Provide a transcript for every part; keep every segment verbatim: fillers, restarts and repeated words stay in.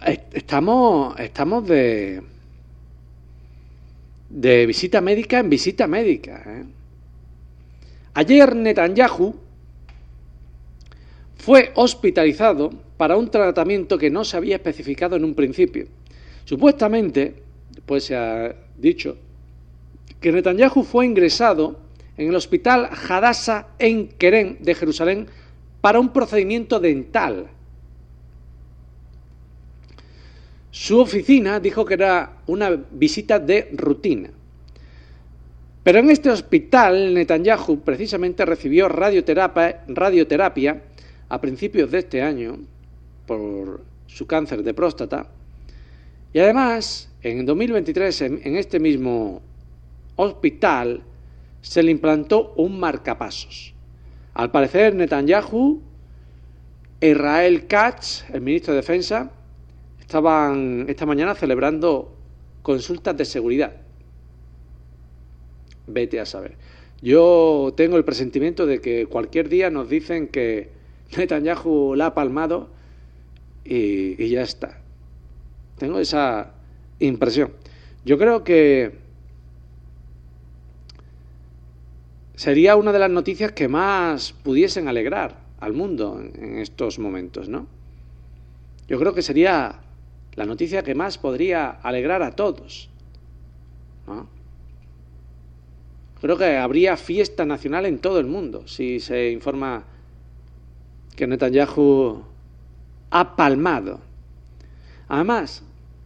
estamos, estamos de, de visita médica en visita médica, ¿eh? Ayer Netanyahu fue hospitalizado para un tratamiento que no se había especificado en un principio. Supuestamente, pues se ha dicho que Netanyahu fue ingresado en el hospital Hadassah en Kerem de Jerusalén para un procedimiento dental. Su oficina dijo que era una visita de rutina. Pero en este hospital, Netanyahu precisamente recibió radioterapia, radioterapia a principios de este año por su cáncer de próstata. Y además, en dos mil veintitrés, en, en este mismo hospital, se le implantó un marcapasos. Al parecer, Netanyahu e Israel Katz, el ministro de Defensa, estaban esta mañana celebrando consultas de seguridad. Vete a saber. Yo tengo el presentimiento de que cualquier día nos dicen que Netanyahu la ha palmado y, y ya está. Tengo esa impresión. Yo creo que sería una de las noticias que más pudiesen alegrar al mundo en, en estos momentos, ¿no? Yo creo que sería la noticia que más podría alegrar a todos, ¿no? Creo que habría fiesta nacional en todo el mundo si se informa que Netanyahu ha palmado. Además,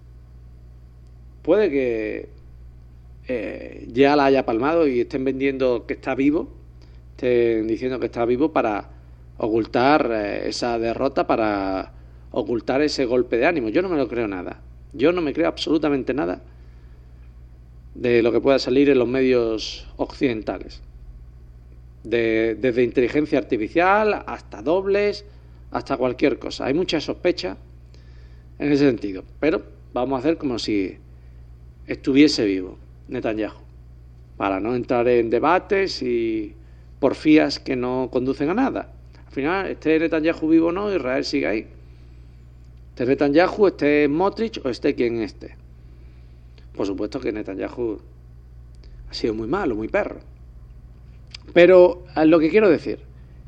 puede que eh, ya la haya palmado y estén vendiendo que está vivo, estén diciendo que está vivo para ocultar eh, esa derrota, para ocultar ese golpe de ánimo. Yo no me lo creo nada. Yo no me creo absolutamente nada de lo que pueda salir en los medios occidentales. De, desde inteligencia artificial hasta dobles, hasta cualquier cosa. Hay mucha sospecha en ese sentido. Pero vamos a hacer como si estuviese vivo Netanyahu, para no entrar en debates y porfías que no conducen a nada. Al final, esté Netanyahu vivo o no, Israel sigue ahí. Esté Netanyahu, esté Smotrich o esté quien esté. Por supuesto que Netanyahu ha sido muy malo, muy perro. Pero lo que quiero decir,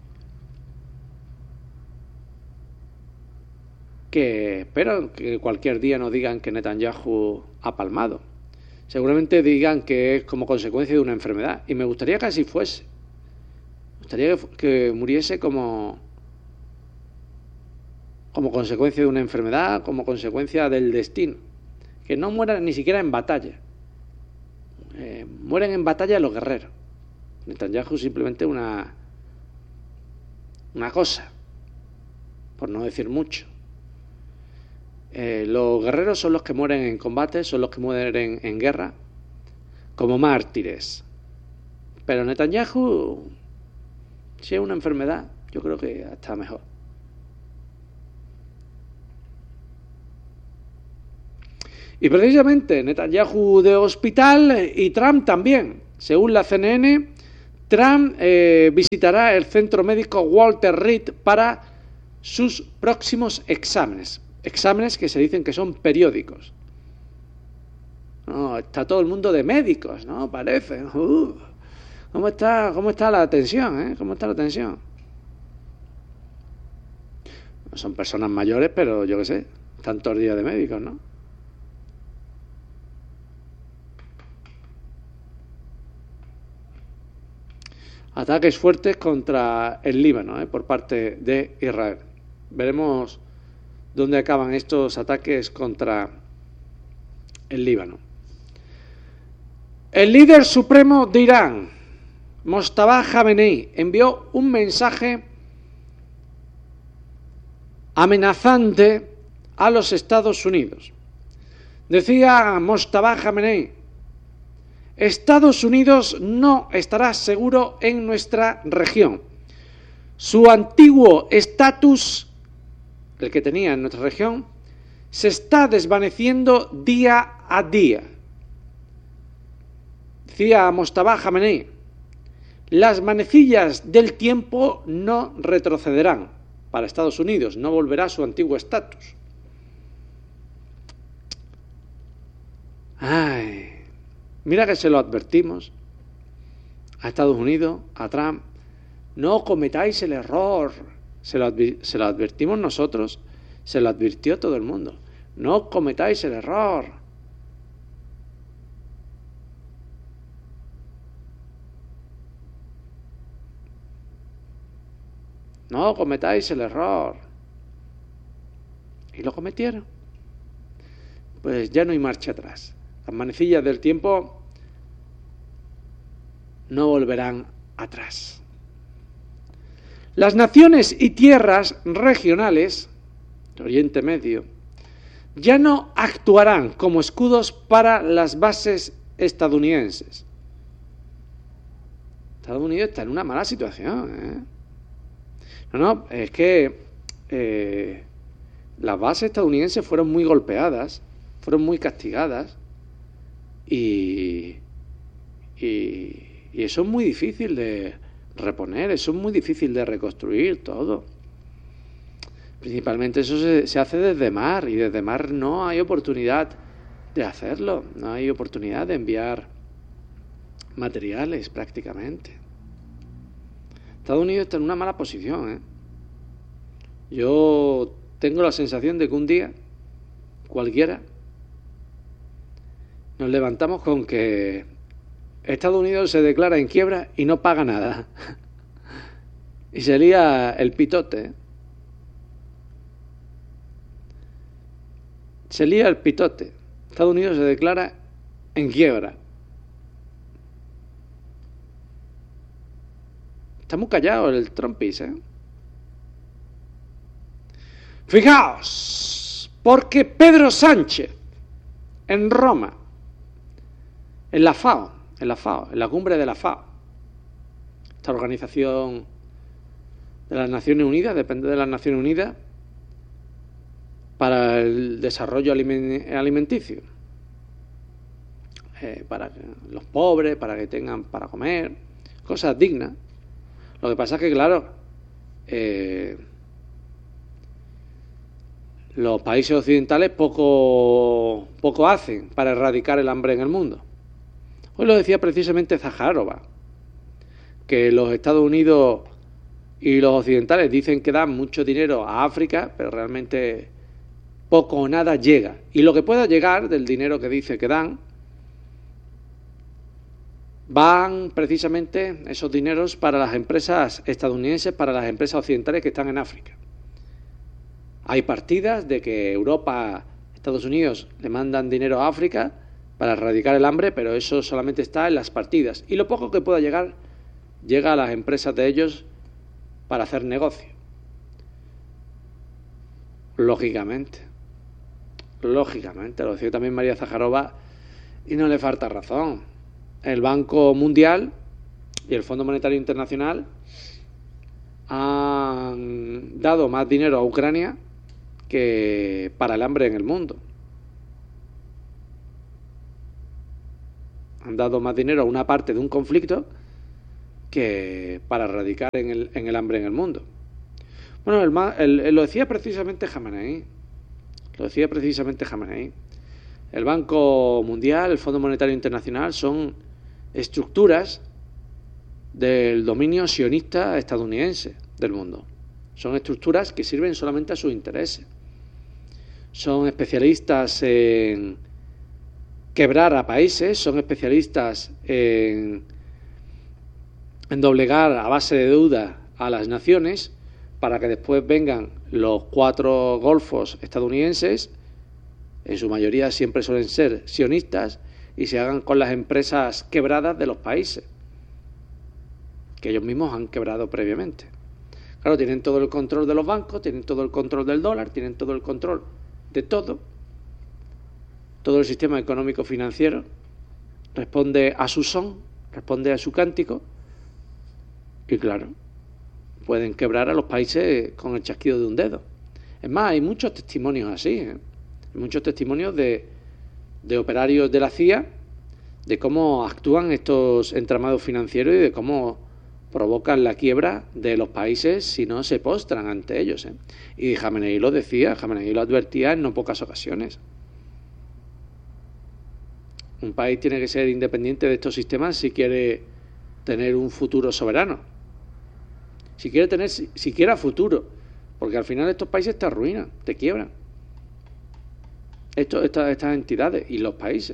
que espero que cualquier día nos digan que Netanyahu ha palmado. Seguramente digan que es como consecuencia de una enfermedad. Y me gustaría que así fuese. Me gustaría que, que muriese como, como consecuencia de una enfermedad, como consecuencia del destino. Que no mueran ni siquiera en batalla. Eh, mueren en batalla los guerreros. Netanyahu simplemente una, una cosa, por no decir mucho. Eh, los guerreros son los que mueren en combate, son los que mueren en guerra, como mártires. Pero Netanyahu, si es una enfermedad, yo creo que está mejor. Y precisamente Netanyahu de hospital y Trump también. Según la C N N, Trump eh, visitará el centro médico Walter Reed para sus próximos exámenes. Exámenes que se dicen que son periódicos. No, está todo el mundo de médicos, ¿no? Parece. Uh, ¿cómo está, cómo está la tensión, eh? ¿Cómo está la tensión? No son personas mayores, pero yo qué sé, están todos los días de médicos, ¿no? Ataques fuertes contra el Líbano, ¿eh? Por parte de Israel. Veremos dónde acaban estos ataques contra el Líbano. El líder supremo de Irán, Mojtaba Khamenei, envió un mensaje amenazante a los Estados Unidos. Decía Mojtaba Khamenei: Estados Unidos no estará seguro en nuestra región. Su antiguo estatus, el que tenía en nuestra región, se está desvaneciendo día a día. Decía Mojtaba Khamenei: las manecillas del tiempo no retrocederán para Estados Unidos, no volverá a su antiguo estatus. Ay, mira que se lo advertimos a Estados Unidos, a Trump. No cometáis el error. Se lo, se lo advertimos nosotros, se lo advirtió todo el mundo. No cometáis el error. No cometáis el error. Y lo cometieron. Pues ya no hay marcha atrás. Las manecillas del tiempo no volverán atrás. Las naciones y tierras regionales de Oriente Medio ya no actuarán como escudos para las bases estadounidenses. Estados Unidos está en una mala situación, ¿eh? No, no, es que eh, las bases estadounidenses fueron muy golpeadas, fueron muy castigadas y, y, y eso es muy difícil de reponer, eso es muy difícil de reconstruir todo. Principalmente eso se, se hace desde mar y desde mar no hay oportunidad de hacerlo, no hay oportunidad de enviar materiales prácticamente. Estados Unidos está en una mala posición, ¿eh? Yo tengo la sensación de que un día, cualquiera, nos levantamos con que Estados Unidos se declara en quiebra y no paga nada. Y se lía el pitote. Se lía el pitote. Estados Unidos se declara en quiebra. Está muy callado el Trumpis, ¿eh? Fijaos, porque Pedro Sánchez, en Roma, en la FAO, en la FAO, en la cumbre de la FAO, esta organización de las Naciones Unidas, depende de las Naciones Unidas, para el desarrollo alimenticio, eh, para los pobres, para que tengan para comer, cosas dignas. Lo que pasa es que, claro, eh, los países occidentales poco, poco hacen para erradicar el hambre en el mundo. Hoy lo decía precisamente Zaharova, que los Estados Unidos y los occidentales dicen que dan mucho dinero a África, pero realmente poco o nada llega. Y lo que pueda llegar del dinero que dice que dan, van precisamente esos dineros para las empresas estadounidenses, para las empresas occidentales que están en África. Hay partidas de que Europa, Estados Unidos le mandan dinero a África para erradicar el hambre, pero eso solamente está en las partidas. Y lo poco que pueda llegar, llega a las empresas de ellos para hacer negocio. Lógicamente. Lógicamente, lo decía también María Zaharova, y no le falta razón. El Banco Mundial y el Fondo Monetario Internacional han dado más dinero a Ucrania que para el hambre en el mundo. Han dado más dinero a una parte de un conflicto que para erradicar en el, en el hambre en el mundo. Bueno, el, el, el, lo decía precisamente Jamenei. Lo decía precisamente Jamenei. El Banco Mundial, el Fondo Monetario Internacional son estructuras del dominio sionista estadounidense del mundo. Son estructuras que sirven solamente a sus intereses. Son especialistas en quebrar a países, son especialistas en, en doblegar a base de deuda a las naciones para que después vengan los cuatro golfos estadounidenses, en su mayoría siempre suelen ser sionistas, y se hagan con las empresas quebradas de los países, que ellos mismos han quebrado previamente. Claro, tienen todo el control de los bancos, tienen todo el control del dólar, tienen todo el control de todo. Todo el sistema económico financiero responde a su son, responde a su cántico, y claro, pueden quebrar a los países con el chasquido de un dedo. Es más, hay muchos testimonios así, ¿eh? Hay muchos testimonios de, de operarios de la C I A, de cómo actúan estos entramados financieros y de cómo provocan la quiebra de los países si no se postran ante ellos, ¿eh? Y Jamenei lo decía, Jamenei lo advertía en no pocas ocasiones. Un país tiene que ser independiente de estos sistemas si quiere tener un futuro soberano. Si quiere tener si, siquiera futuro. Porque al final estos países te arruinan, te quiebran. Esto, estas, estas entidades y los países.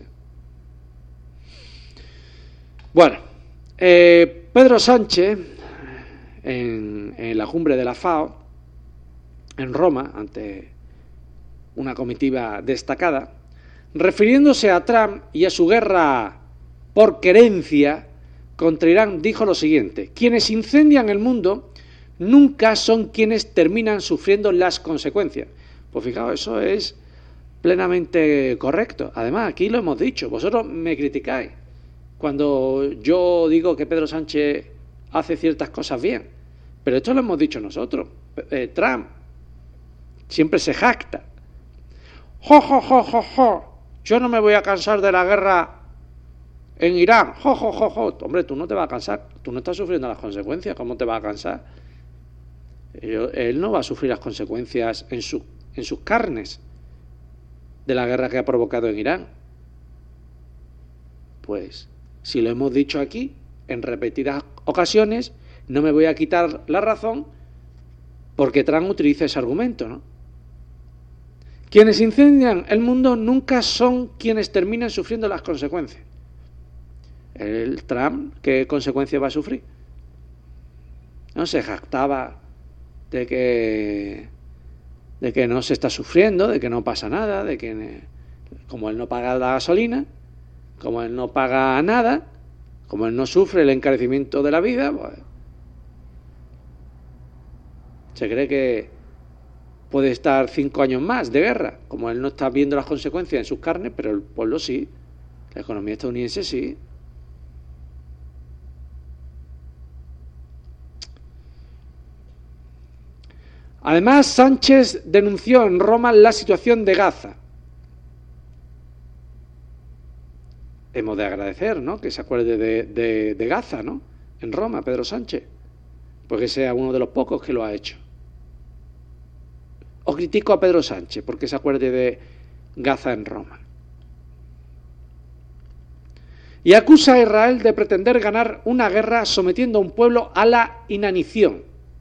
Bueno, eh, Pedro Sánchez, en, en la cumbre de la FAO, en Roma, ante una comitiva destacada, refiriéndose a Trump y a su guerra por querencia contra Irán, dijo lo siguiente: quienes incendian el mundo nunca son quienes terminan sufriendo las consecuencias. Pues fijaos, eso es plenamente correcto. Además, aquí lo hemos dicho, vosotros me criticáis cuando yo digo que Pedro Sánchez hace ciertas cosas bien, pero esto lo hemos dicho nosotros. Eh, Trump siempre se jacta. Jo, jo, jo, jo, jo. Yo no me voy a cansar de la guerra en Irán. Jo, jo, jo, jo. Hombre, tú no te vas a cansar. Tú no estás sufriendo las consecuencias. ¿Cómo te vas a cansar? Él no va a sufrir las consecuencias en, su, en sus carnes de la guerra que ha provocado en Irán. Pues, si lo hemos dicho aquí en repetidas ocasiones, no me voy a quitar la razón porque Trump utiliza ese argumento, ¿no? Quienes incendian el mundo nunca son quienes terminan sufriendo las consecuencias. El Trump, ¿qué consecuencias va a sufrir? No se jactaba de que de que no se está sufriendo, de que no pasa nada, de que como él no paga la gasolina, como él no paga nada, como él no sufre el encarecimiento de la vida, pues se cree que puede estar cinco años más de guerra, como él no está viendo las consecuencias en sus carnes, pero el pueblo sí, la economía estadounidense sí. Además, Sánchez denunció en Roma la situación de Gaza. Hemos de agradecer, ¿no?, que se acuerde de, de, de Gaza, ¿no?, en Roma, Pedro Sánchez, porque sea uno de los pocos que lo ha hecho. O critico a Pedro Sánchez porque se acuerde de Gaza en Roma. Y acusa a Israel de pretender ganar una guerra sometiendo a un pueblo a la inanición.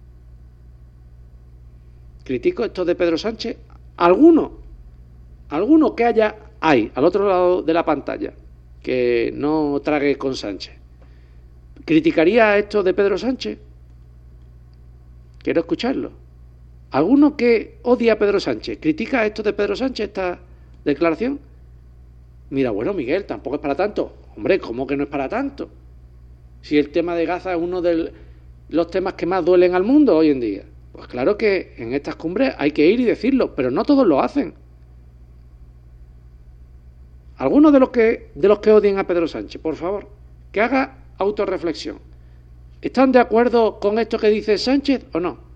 Critico esto de Pedro Sánchez. Alguno, alguno que haya ahí, al otro lado de la pantalla, que no trague con Sánchez, ¿criticaría esto de Pedro Sánchez? Quiero escucharlo. ¿Alguno que odia a Pedro Sánchez critica esto de Pedro Sánchez, esta declaración? Mira, bueno, Miguel, tampoco es para tanto. Hombre, ¿cómo que no es para tanto? Si el tema de Gaza es uno de los temas que más duelen al mundo hoy en día. Pues claro que en estas cumbres hay que ir y decirlo, pero no todos lo hacen. Algunos de los que, de los que odien a Pedro Sánchez, por favor, que haga autorreflexión. ¿Están de acuerdo con esto que dice Sánchez o no?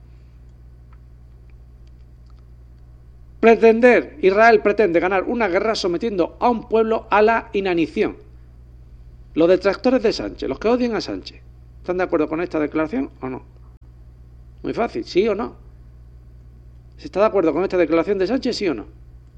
Pretender, Israel pretende ganar una guerra sometiendo a un pueblo a la inanición. Los detractores de Sánchez, los que odian a Sánchez, ¿están de acuerdo con esta declaración o no? Muy fácil, ¿sí o no? ¿Se está de acuerdo con esta declaración de Sánchez, sí o no?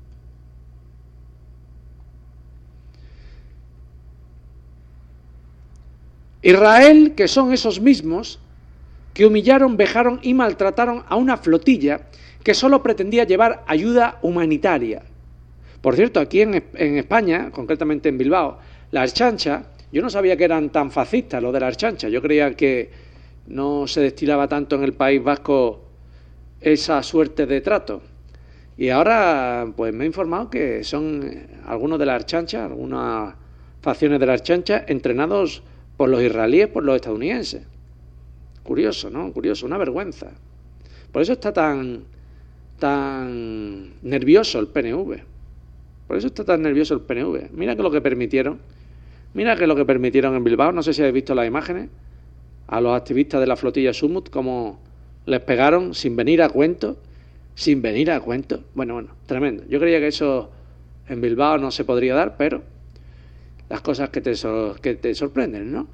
Israel, que son esos mismos que humillaron, vejaron y maltrataron a una flotilla que solo pretendía llevar ayuda humanitaria. Por cierto, aquí en, en España, concretamente en Bilbao, la Archancha, yo no sabía que eran tan fascistas los de la Archancha, yo creía que no se destilaba tanto en el País Vasco esa suerte de trato. Y ahora pues me he informado que son algunos de la Archancha, algunas facciones de la Archancha, entrenados por los israelíes, por los estadounidenses. Curioso, ¿no? Curioso, una vergüenza. Por eso está tan, tan nervioso el P N V. Por eso está tan nervioso el P N V. Mira que lo que permitieron, mira que lo que permitieron en Bilbao, no sé si habéis visto las imágenes, a los activistas de la flotilla Sumut, como les pegaron sin venir a cuento, sin venir a cuento. Bueno, bueno, tremendo. Yo creía que eso en Bilbao no se podría dar, pero las cosas que te, so, que te sorprenden, ¿no?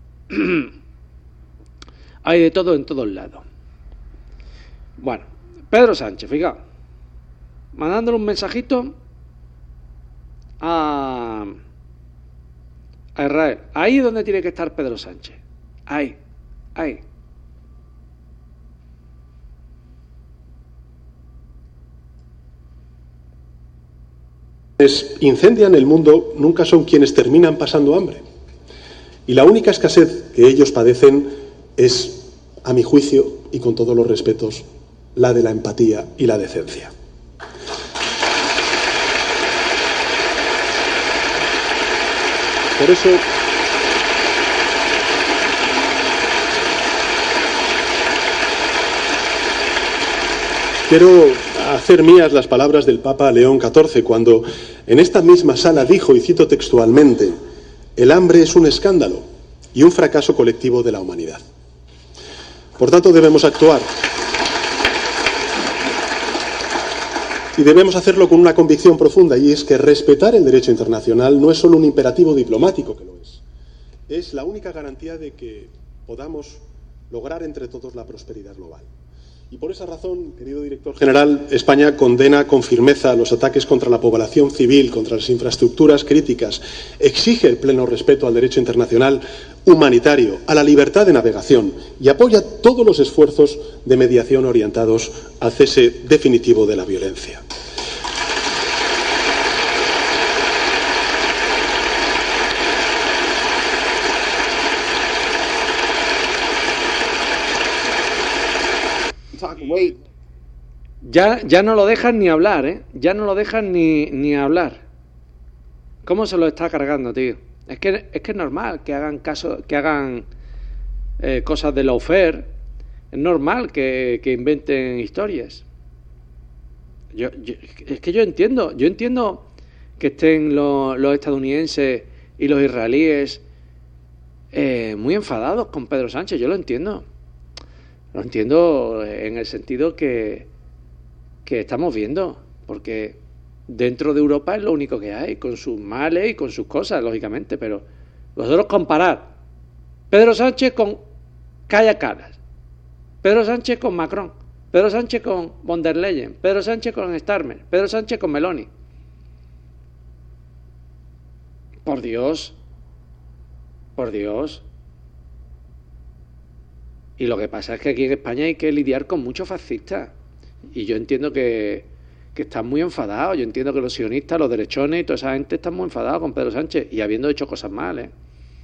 Hay de todo en todos lados. Bueno, Pedro Sánchez, fijaos, mandándole un mensajito a, a Israel. Ahí es donde tiene que estar Pedro Sánchez. Ahí, ahí. Quienes incendian el mundo nunca son quienes terminan pasando hambre. Y la única escasez que ellos padecen es, a mi juicio, y con todos los respetos, la de la empatía y la decencia. Por eso, quiero hacer mías las palabras del Papa León catorce, cuando en esta misma sala dijo, y cito textualmente, el hambre es un escándalo y un fracaso colectivo de la humanidad. Por tanto, debemos actuar. Y debemos hacerlo con una convicción profunda, y es que respetar el derecho internacional no es solo un imperativo diplomático, que lo es. Es la única garantía de que podamos lograr entre todos la prosperidad global. Y por esa razón, querido director general, España condena con firmeza los ataques contra la población civil, contra las infraestructuras críticas, exige el pleno respeto al derecho internacional humanitario, a la libertad de navegación y apoya todos los esfuerzos de mediación orientados al cese definitivo de la violencia. Ya, ya no lo dejan ni hablar, ¿eh? Ya no lo dejan ni, ni hablar. ¿Cómo se lo está cargando, tío? Es que es que es normal que hagan caso, que hagan eh, cosas de lawfare. Es normal que, que inventen historias. Yo, yo, es que yo entiendo, yo entiendo que estén los, los estadounidenses y los israelíes eh, muy enfadados con Pedro Sánchez. Yo lo entiendo. Lo entiendo en el sentido que, que estamos viendo, porque dentro de Europa es lo único que hay, con sus males y con sus cosas, lógicamente, pero vosotros comparar Pedro Sánchez con Kaja Kallas, Pedro Sánchez con Macron, Pedro Sánchez con von der Leyen, Pedro Sánchez con Starmer, Pedro Sánchez con Meloni. Por Dios, por Dios. Y lo que pasa es que aquí en España hay que lidiar con muchos fascistas. Y yo entiendo que, que están muy enfadados. Yo entiendo que los sionistas, los derechones y toda esa gente están muy enfadados con Pedro Sánchez y habiendo hecho cosas mal, ¿eh?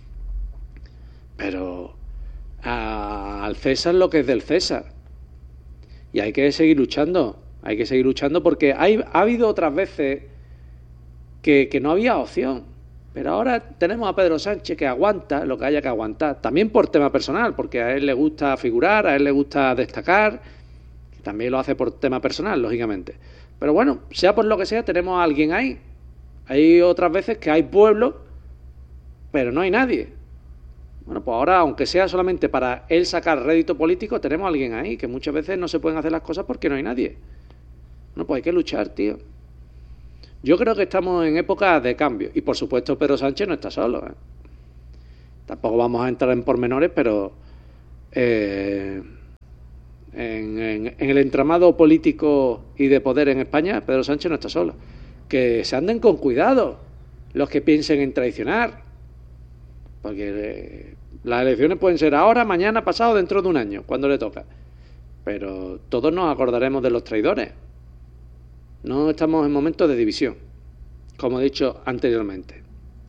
Pero a, al César lo que es del César. Y hay que seguir luchando. Hay que seguir luchando porque hay, ha habido otras veces que, que no había opción. Pero ahora tenemos a Pedro Sánchez que aguanta lo que haya que aguantar, también por tema personal, porque a él le gusta figurar, a él le gusta destacar, también lo hace por tema personal, lógicamente. Pero bueno, sea por lo que sea, tenemos a alguien ahí. Hay otras veces que hay pueblo, pero no hay nadie. Bueno, pues ahora, aunque sea solamente para él sacar rédito político, tenemos a alguien ahí, que muchas veces no se pueden hacer las cosas porque no hay nadie. Bueno, pues hay que luchar, tío. Yo creo que estamos en época de cambio. Y por supuesto Pedro Sánchez no está solo, ¿eh? Tampoco vamos a entrar en pormenores, pero eh, en, en, en el entramado político y de poder en España, Pedro Sánchez no está solo. Que se anden con cuidado los que piensen en traicionar. Porque eh, las elecciones pueden ser ahora, mañana, pasado, dentro de un año, cuando le toca. Pero todos nos acordaremos de los traidores. No estamos en momentos de división, como he dicho anteriormente.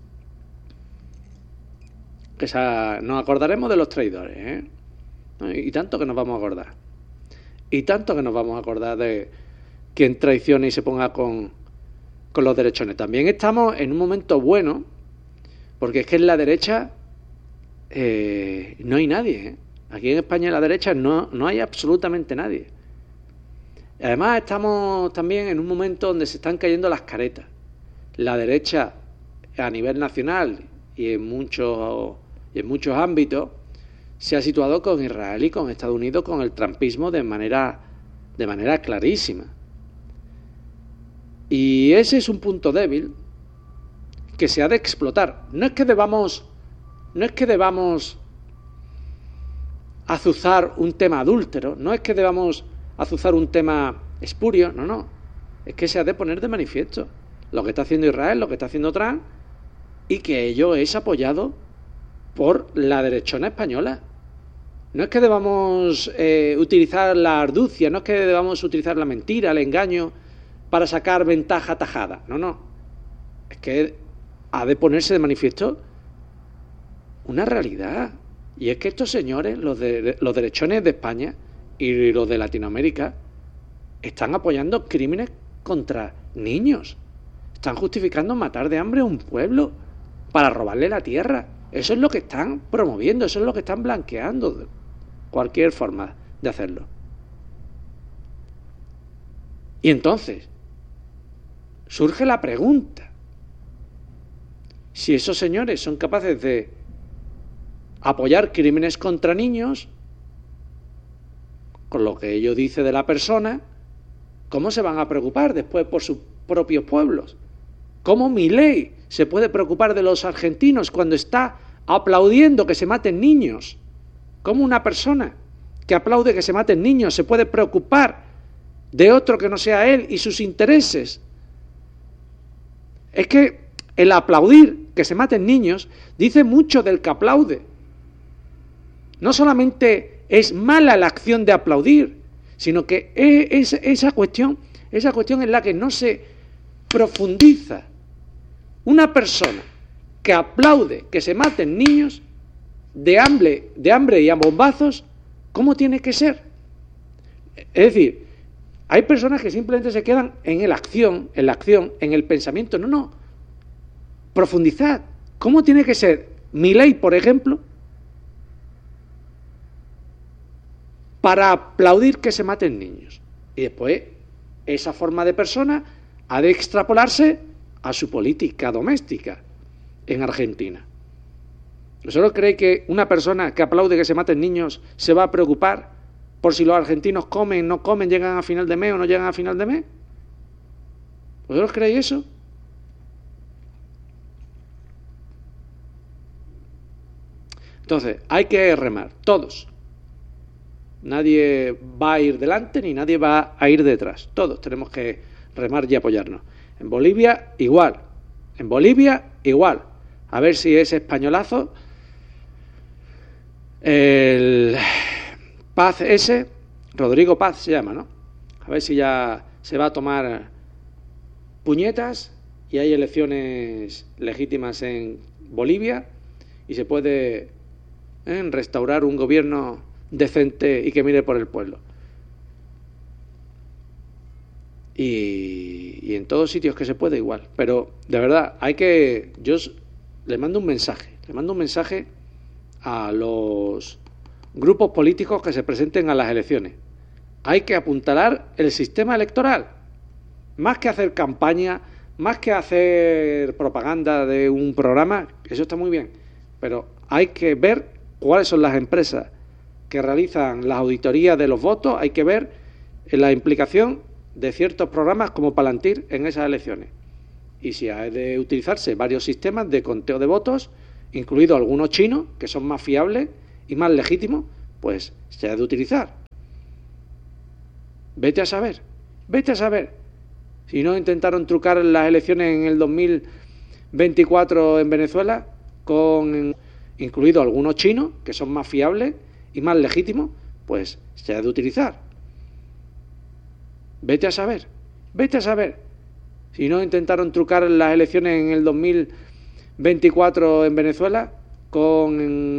Esa, nos acordaremos de los traidores, ¿eh? Y tanto que nos vamos a acordar. Y tanto que nos vamos a acordar de quien traicione y se ponga con, con los derechones. También estamos en un momento bueno, porque es que en la derecha eh, no hay nadie, ¿eh? Aquí en España en la derecha no, no hay absolutamente nadie. Además estamos también en un momento donde se están cayendo las caretas. La derecha a nivel nacional y en muchos, y en muchos ámbitos se ha situado con Israel y con Estados Unidos, con el trumpismo de manera, de manera clarísima. Y ese es un punto débil que se ha de explotar. No es que debamos, no es que debamos azuzar un tema adúltero, no es que debamos azuzar un tema espurio, no, no. Es que se ha de poner de manifiesto lo que está haciendo Israel, lo que está haciendo Trump y que ello es apoyado por la derechona española. No es que debamos eh, utilizar la arducia, no es que debamos utilizar la mentira, el engaño para sacar ventaja tajada. No, no. Es que ha de ponerse de manifiesto una realidad. Y es que estos señores, los, de, los derechones de España y los de Latinoamérica, están apoyando crímenes contra niños. Están justificando matar de hambre a un pueblo para robarle la tierra. Eso es lo que están promoviendo, eso es lo que están blanqueando. Cualquier forma de hacerlo. Y entonces, surge la pregunta. Si esos señores son capaces de apoyar crímenes contra niños, con lo que ello dice de la persona, ¿cómo se van a preocupar después por sus propios pueblos? ¿Cómo Milei se puede preocupar de los argentinos cuando está aplaudiendo que se maten niños? ¿Cómo una persona que aplaude que se maten niños se puede preocupar de otro que no sea él y sus intereses? Es que el aplaudir que se maten niños dice mucho del que aplaude. No solamente es mala la acción de aplaudir, sino que es esa cuestión, esa cuestión en la que no se profundiza. Una persona que aplaude que se maten niños de hambre, de hambre y a bombazos, ¿cómo tiene que ser? Es decir, hay personas que simplemente se quedan en la acción, en la acción, en el pensamiento. No, no. Profundizad. ¿Cómo tiene que ser Milei, por ejemplo, para aplaudir que se maten niños? Y después, esa forma de persona ha de extrapolarse a su política doméstica en Argentina. ¿Solo cree que una persona que aplaude que se maten niños se va a preocupar por si los argentinos comen, no comen, llegan a final de mes o no llegan a final de mes? ¿Vosotros creéis eso? Entonces, hay que remar, todos. Nadie va a ir delante ni nadie va a ir detrás. Todos tenemos que remar y apoyarnos. En Bolivia, igual. En Bolivia, igual. A ver si ese españolazo, el Paz ese, Rodrigo Paz se llama, ¿no? A ver si ya se va a tomar puñetas y hay elecciones legítimas en Bolivia y se puede ¿eh? restaurar un gobierno decente y que mire por el pueblo. Y, y en todos sitios que se puede igual. Pero de verdad, hay que... Yo le mando un mensaje, le mando un mensaje a los grupos políticos que se presenten a las elecciones. Hay que apuntalar el sistema electoral. Más que hacer campaña, más que hacer propaganda de un programa, eso está muy bien. Pero hay que ver cuáles son las empresas que realizan las auditorías de los votos, hay que ver la implicación de ciertos programas como Palantir en esas elecciones. Y si hay de utilizarse varios sistemas de conteo de votos, incluidos algunos chinos, que son más fiables y más legítimos, pues se ha de utilizar. Vete a saber, vete a saber. Si no intentaron trucar las elecciones en el dos mil veinticuatro en Venezuela, con incluidos algunos chinos, que son más fiables y más legítimos, pues se ha de utilizar. Vete a saber, vete a saber. Si no intentaron trucar las elecciones en el dos mil veinticuatro en Venezuela, con